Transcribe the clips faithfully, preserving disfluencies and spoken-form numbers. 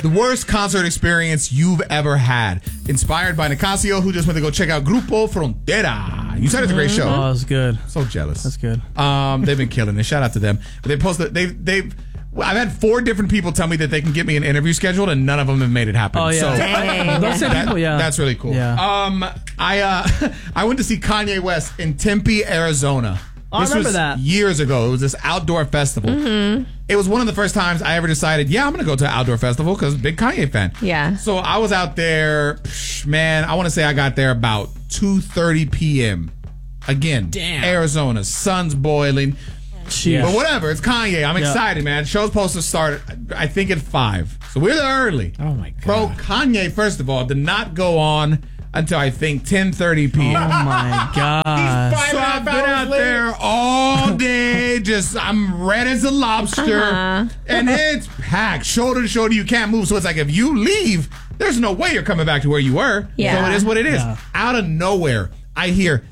The worst concert experience you've ever had. Inspired by Nicasio, who just went to go check out Grupo Frontera. You said it's a great show. Oh, it's good. So jealous. That's good. Um, they've been killing it. Shout out to them. But they posted. They've they've. I've had four different people tell me that they can get me an interview scheduled, and none of them have made it happen. Oh yeah. So Dang. Those same that- people, yeah. that's really cool. Yeah. Um, I uh, I went to see Kanye West in Tempe, Arizona. Oh, I This remember was that. years ago. It was this outdoor festival. Mm-hmm. It was one of the first times I ever decided, yeah, I'm going to go to an outdoor festival because big Kanye fan. Yeah. So I was out there, psh, man, I want to say I got there about two thirty p.m. Again, Damn. Arizona, sun's boiling. Jeez. But whatever, it's Kanye. I'm Yeah. excited, man. Show's supposed to start, I think, at five. So we're there early. Oh, my God. Bro, Kanye, first of all, did not go on until I think ten thirty p.m. Oh my god. So I've been out there all day, just I'm red as a lobster, Uh-huh. and it's packed, shoulder to shoulder. You can't move, so it's like if you leave, there's no way you're coming back to where you were. Yeah. So it is what it is. Yeah. Out of nowhere, I hear,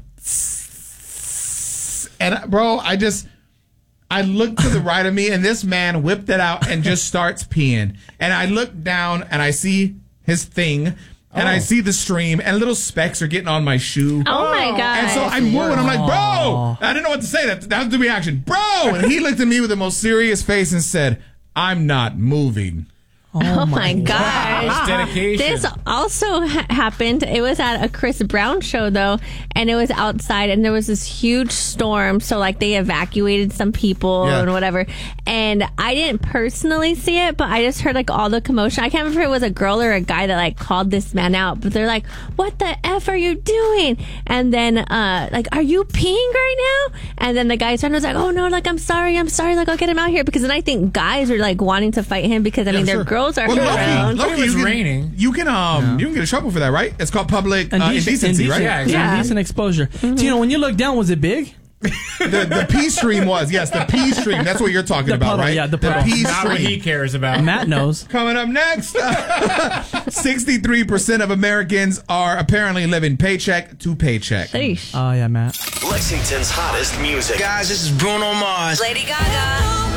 and bro, I just. I look to the right of me, and this man whipped it out and just starts peeing. And I look down, and I see his thing, and I see the stream, and little specks are getting on my shoe. Oh my god. And so I move, and I'm like, bro! I didn't know what to say. That, that was the reaction. Bro! And he looked at me with the most serious face and said, I'm not moving. Oh my gosh. Dedication. This also ha- happened. It was at a Chris Brown show, though, and it was outside, and there was this huge storm. So, like, they evacuated some people Yeah. and whatever. And I didn't personally see it, but I just heard, like, all the commotion. I can't remember if it was a girl or a guy that, like, called this man out. But they're like, what the F are you doing? And then, uh, like, are you peeing right now? And then the guy's friend was like, oh, no, like, I'm sorry, I'm sorry. Like, I'll get him out here. Because then I think guys are, like, wanting to fight him because, I mean, Yeah, they're sure. girls are Well, around. Loki, Loki, It was you can, raining. You can um you can get in trouble for that, right? It's called public uh, indecency, right? Yeah, exactly. Yeah. Indecent exposure. Tino, when you look down, was it big? The, the P stream was, yes, the P stream. That's what you're talking The about, puddle, right? yeah, the puddle. P Not what he stream. cares about. Matt knows. Coming up next, sixty-three percent of Americans are apparently living paycheck to paycheck. Sheesh. Oh yeah, Matt. Lexington's hottest music. Guys, this is Bruno Mars. Lady Gaga.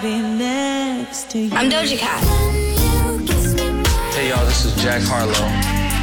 I'm Doja Cat. Hey y'all, this is Jack Harlow.